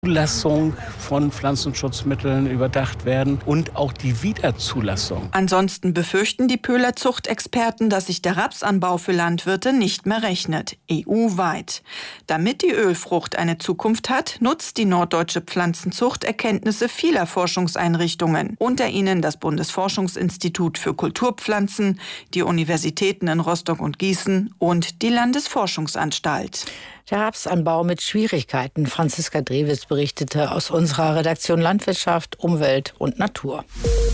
Zulassung von Pflanzenschutzmitteln überdacht werden und auch die Wiederzulassung. Ansonsten befürchten die Pöhler Zuchtexperten, dass sich der Rapsanbau für Landwirte nicht mehr rechnet, EU-weit. Damit die Ölfrucht eine Zukunft hat, nutzt die norddeutsche Pflanzenzucht Erkenntnisse vieler Forschungseinrichtungen, unter ihnen das Bundesforschungsinstitut für Kulturpflanzen, die Universitäten in Rostock und Gießen und die Landesforschungsanstalt. Der Rapsanbau mit Schwierigkeiten. Franziska Drewitz berichtete aus unserer Redaktion Landwirtschaft, Umwelt und Natur.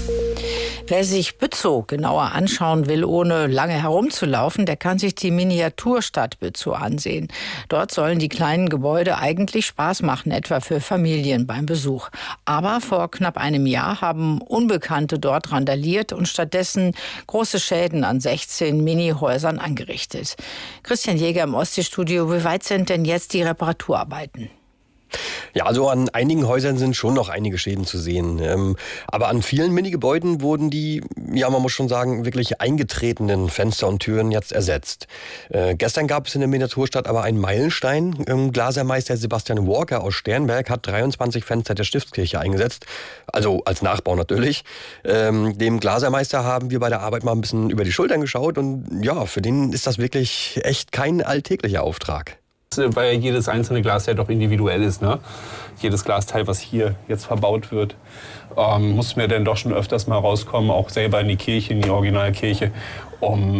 Wer sich Bützow genauer anschauen will, ohne lange herumzulaufen, der kann sich die Miniaturstadt Bützow ansehen. Dort sollen die kleinen Gebäude eigentlich Spaß machen, etwa für Familien beim Besuch. Aber vor knapp einem Jahr haben Unbekannte dort randaliert und stattdessen große Schäden an 16 Minihäusern angerichtet. Christian Jäger im Ostseestudio, wie weit sind denn jetzt die Reparaturarbeiten? Ja, also an einigen Häusern sind schon noch einige Schäden zu sehen. Aber an vielen Minigebäuden wurden die, ja man muss schon sagen, wirklich eingetretenen Fenster und Türen jetzt ersetzt. Gestern gab es in der Miniaturstadt aber einen Meilenstein. Glasermeister Sebastian Walker aus Sternberg hat 23 Fenster der Stiftskirche eingesetzt. Also als Nachbau natürlich. Dem Glasermeister haben wir bei der Arbeit mal ein bisschen über die Schultern geschaut. Und ja, für den ist das wirklich echt kein alltäglicher Auftrag. Weil jedes einzelne Glas ja doch individuell ist, ne? Jedes Glasteil, was hier jetzt verbaut wird, muss mir dann doch schon öfters mal rauskommen, auch selber in die Kirche, in die Originalkirche, um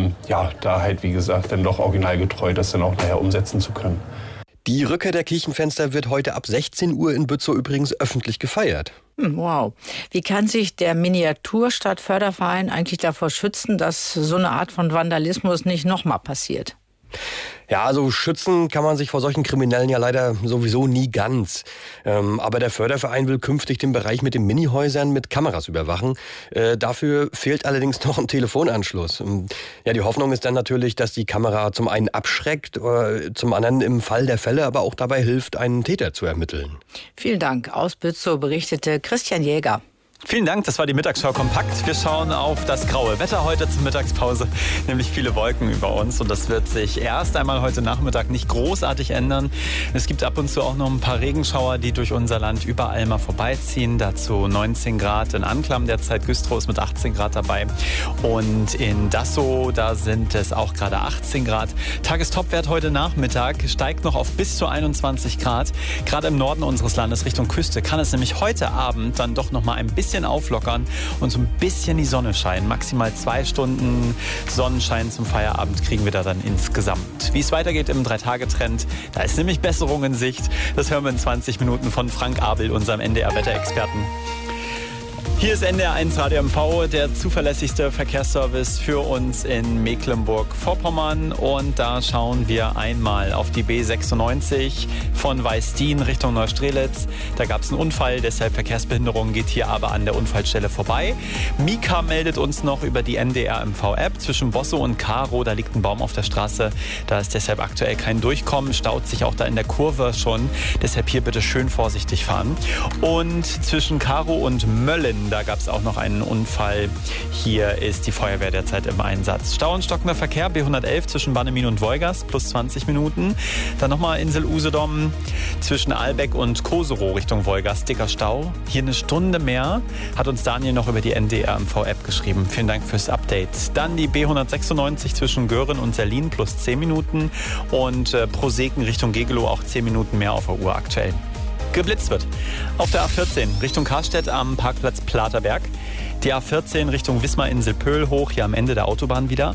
da halt, wie gesagt, dann doch originalgetreu das dann auch nachher umsetzen zu können. Die Rückkehr der Kirchenfenster wird heute ab 16 Uhr in Bützow übrigens öffentlich gefeiert. Wow. Wie kann sich der Miniaturstadtförderverein eigentlich davor schützen, dass so eine Art von Vandalismus nicht nochmal passiert? Ja, also schützen kann man sich vor solchen Kriminellen ja leider sowieso nie ganz. Aber der Förderverein will künftig den Bereich mit den Minihäusern mit Kameras überwachen. Dafür fehlt allerdings noch ein Telefonanschluss. Ja, die Hoffnung ist dann natürlich, dass die Kamera zum einen abschreckt, zum anderen im Fall der Fälle aber auch dabei hilft, einen Täter zu ermitteln. Vielen Dank. Aus Bützow berichtete Christian Jäger. Vielen Dank, das war die Mittagsschau kompakt. Wir schauen auf das graue Wetter heute zur Mittagspause, nämlich viele Wolken über uns. Und das wird sich erst einmal heute Nachmittag nicht großartig ändern. Es gibt ab und zu auch noch ein paar Regenschauer, die durch unser Land überall mal vorbeiziehen. Dazu 19 Grad in Anklam, derzeit Güstrow ist mit 18 Grad dabei. Und in Dassow, da sind es auch gerade 18 Grad. Tagestopwert heute Nachmittag steigt noch auf bis zu 21 Grad. Gerade im Norden unseres Landes Richtung Küste kann es nämlich heute Abend dann doch noch mal ein bisschen auflockern und so ein bisschen die Sonne scheinen. Maximal 2 Stunden Sonnenschein zum Feierabend kriegen wir da dann insgesamt. Wie es weitergeht im 3-Tage-Trend, da ist nämlich Besserung in Sicht. Das hören wir in 20 Minuten von Frank Abel, unserem NDR-Wetterexperten. Hier ist NDR 1 Radio MV, der zuverlässigste Verkehrsservice für uns in Mecklenburg-Vorpommern. Und da schauen wir einmal auf die B96 von Weistin Richtung Neustrelitz. Da gab es einen Unfall, deshalb Verkehrsbehinderung, geht hier aber an der Unfallstelle vorbei. Mika meldet uns noch über die NDR MV-App zwischen Bosso und Karo. Da liegt ein Baum auf der Straße. Da ist deshalb aktuell kein Durchkommen. Staut sich auch da in der Kurve schon. Deshalb hier bitte schön vorsichtig fahren. Und zwischen Karo und Mölln, da gab es auch noch einen Unfall. Hier ist die Feuerwehr derzeit im Einsatz. Stau und stockender Verkehr, B111 zwischen Bannemin und Wolgast, plus 20 Minuten. Dann nochmal Insel Usedom zwischen Albeck und Koserow Richtung Wolgast, dicker Stau. Hier eine Stunde mehr, hat uns Daniel noch über die NDR MV-App geschrieben. Vielen Dank fürs Update. Dann die B196 zwischen Göhren und Serlin, plus 10 Minuten. Und Proseken Richtung Gegelow auch 10 Minuten mehr auf der Uhr aktuell. Geblitzt wird. Auf der A14 Richtung Karstedt am Parkplatz Platerberg. Die A14 Richtung Wismar-Insel-Pöhl hoch, hier am Ende der Autobahn wieder.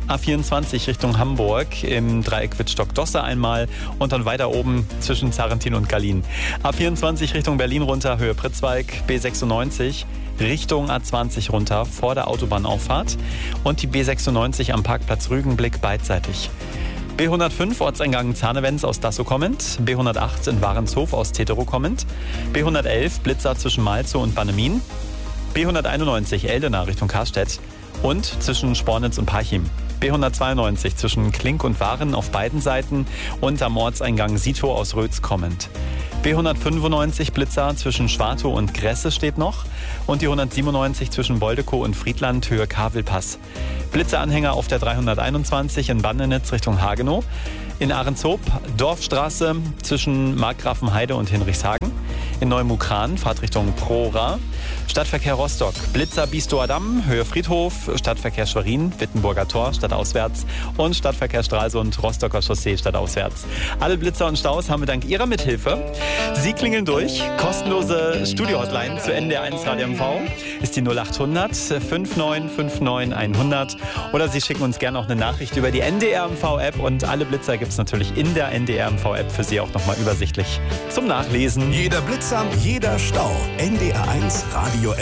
A24 Richtung Hamburg im Dreieck Wittstock-Dosse einmal und dann weiter oben zwischen Zarentin und Gallien. A24 Richtung Berlin runter, Höhe Pritzwalk, B96 Richtung A20 runter vor der Autobahnauffahrt und die B96 am Parkplatz Rügenblick beidseitig. B105 Ortseingang Zahnewens aus Dassow kommend, B108 in Warenshof aus Teterow kommend, B111 Blitzer zwischen Malzow und Bannemin, B191 Eldena Richtung Karstedt und zwischen Spornitz und Parchim. B192 zwischen Klink und Waren auf beiden Seiten und am Ortseingang Sito aus Rötz kommend. B195 Blitzer zwischen Schwartow und Gresse steht noch und die 197 zwischen Boldekow und Friedland Höhe Kavelpass. Blitzeranhänger auf der 321 in Bandenitz Richtung Hagenow. In Ahrenshoop Dorfstraße zwischen Markgrafenheide und Hinrichshagen. In Neumukran Fahrtrichtung Prora. Stadtverkehr Rostock Blitzer Bistower Damm Höhe Friedhof. Stadtverkehr Schwerin Wittenburger Tor stadtauswärts und Stadtverkehr Stralsund Rostocker Chaussee stadtauswärts. Alle Blitzer und Staus haben wir dank Ihrer Mithilfe. Sie klingeln durch. Kostenlose Studio-Hotline zu NDR1 Radio MV ist die 0800 5959 100 oder Sie schicken uns gerne auch eine Nachricht über die NDR MV-App und alle Blitzer gibt es natürlich in der NDR MV-App für Sie auch nochmal übersichtlich zum Nachlesen. Jeder Blitzer, jeder Stau. NDR1 Radio